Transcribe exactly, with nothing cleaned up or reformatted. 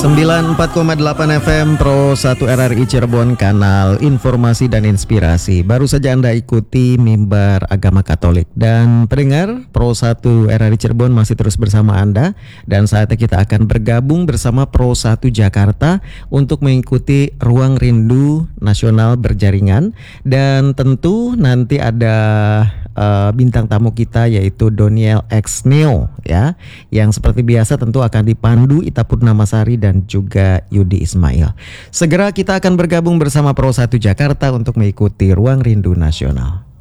sembilan puluh empat koma delapan F M Pro satu R R I Cirebon, kanal informasi dan inspirasi. Baru saja Anda ikuti Mimbar Agama Katolik. Dan pendengar, Pro satu R R I Cirebon masih terus bersama Anda. Dan saatnya kita akan bergabung bersama Pro satu Jakarta untuk mengikuti Ruang Rindu Nasional Berjaringan. Dan tentu nanti ada uh, bintang tamu kita, yaitu Doniel X Neo, ya, yang seperti biasa tentu akan dipandu Ita Purnamasari dan juga Yudi Ismail. Segera kita akan bergabung bersama Pro satu Jakarta untuk mengikuti Ruang Rindu Nasional.